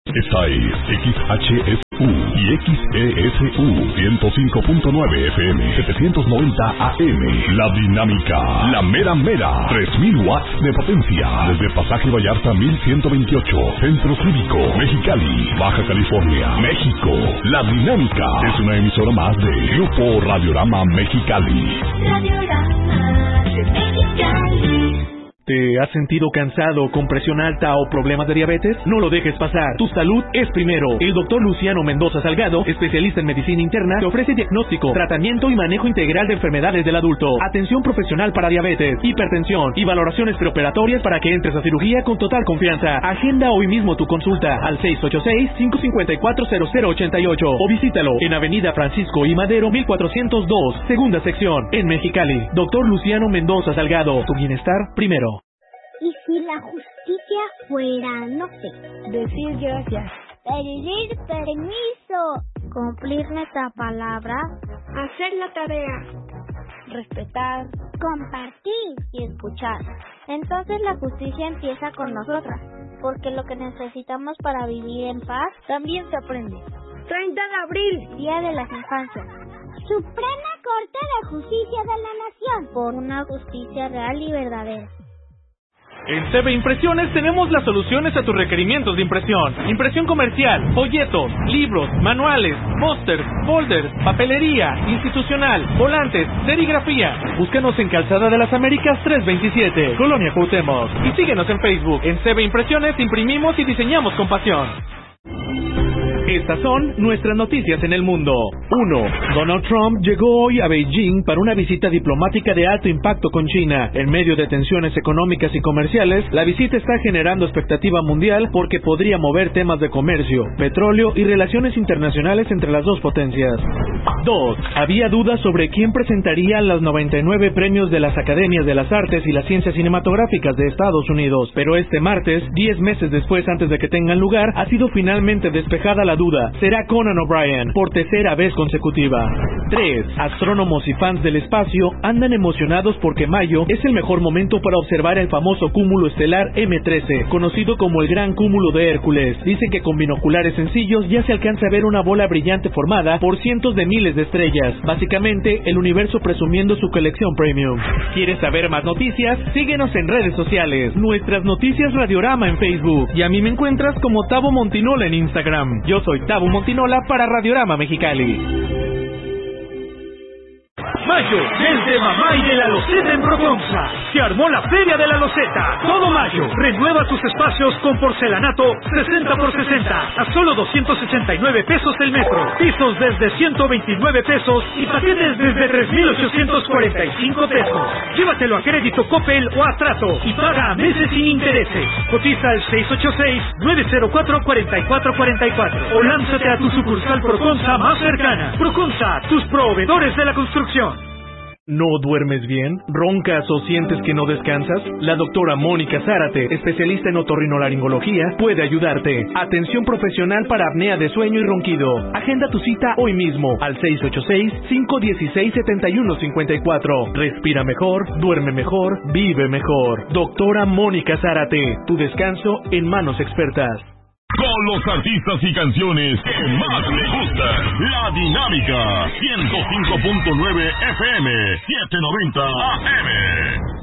Esta es XHSU y XESU 105.9 FM 790 AM. La Dinámica, la mera mera, 3000 watts de potencia. Desde Pasaje Vallarta 1128, Centro Cívico, Mexicali, Baja California, México. La Dinámica es una emisora más de Grupo Radiorama Mexicali. Radiorama Mexicali. ¿Te has sentido cansado, con presión alta o problemas de diabetes? No lo dejes pasar. Tu salud es primero. El doctor Luciano Mendoza Salgado, especialista en medicina interna, te ofrece diagnóstico, tratamiento y manejo integral de enfermedades del adulto, atención profesional para diabetes, hipertensión y valoraciones preoperatorias para que entres a cirugía con total confianza. Agenda hoy mismo tu consulta al 686-554-0088 o visítalo en Avenida Francisco I. Madero 1402, segunda sección, en Mexicali. Doctor Luciano Mendoza Salgado, tu bienestar primero. ¿Y si la justicia fuera, no sé, decir gracias, pedir permiso, cumplir nuestra palabra, hacer la tarea, respetar, compartir y escuchar? Entonces la justicia empieza con nosotras, porque lo que necesitamos para vivir en paz también se aprende. 30 de abril, Día de las Infancias. Suprema Corte de Justicia de la Nación, por una justicia real y verdadera. En CB Impresiones tenemos las soluciones a tus requerimientos de impresión. Impresión comercial, folletos, libros, manuales, pósters, folders, papelería, institucional, volantes, serigrafía. Búscanos en Calzada de las Américas 327, Colonia Cuauhtémoc. Y síguenos en Facebook. En CB Impresiones imprimimos y diseñamos con pasión. Estas son nuestras noticias en el mundo. 1. Donald Trump llegó hoy a Beijing para una visita diplomática de alto impacto con China. En medio de tensiones económicas y comerciales, la visita está generando expectativa mundial porque podría mover temas de comercio, petróleo y relaciones internacionales entre las dos potencias. 2. Había dudas sobre quién presentaría los 99 premios de las Academias de las Artes y las Ciencias Cinematográficas de Estados Unidos, pero este martes, 10 meses después antes de que tengan lugar, ha sido finalmente despejada la duda. Será Conan O'Brien, por tercera vez consecutiva. 3. Astrónomos y fans del espacio andan emocionados porque mayo es el mejor momento para observar el famoso cúmulo estelar M13, conocido como el Gran Cúmulo de Hércules. Dicen que con binoculares sencillos ya se alcanza a ver una bola brillante formada por cientos de miles de estrellas. Básicamente, el universo presumiendo su colección premium. ¿Quieres saber más noticias? Síguenos en redes sociales. Nuestras noticias Radiorama en Facebook. Y a mí me encuentras como Tavo Montinola en Instagram. Yo soy Tavo Montinola para Radiorama Mexicali. Mayo, mes de mamá y de la loseta en Proconza. Se armó la Feria de la Loseta. Todo mayo. Renueva tus espacios con porcelanato 60 por 60 a solo 269 pesos el metro. Pisos desde 129 pesos y paquetes desde 3,845 pesos. Llévatelo a crédito Coppel o a trato y paga a meses sin intereses. Cotiza al 686-904-4444 o lánzate a tu sucursal Proconza más cercana. Proconza, tus proveedores de la construcción. ¿No duermes bien? ¿Roncas o sientes que no descansas? La doctora Mónica Zárate, especialista en otorrinolaringología, puede ayudarte. Atención profesional para apnea de sueño y ronquido. Agenda tu cita hoy mismo al 686-516-7154. Respira mejor, duerme mejor, vive mejor. Doctora Mónica Zárate, tu descanso en manos expertas. Con los artistas y canciones que más le gustan. La Dinámica 105.9 FM 790 AM.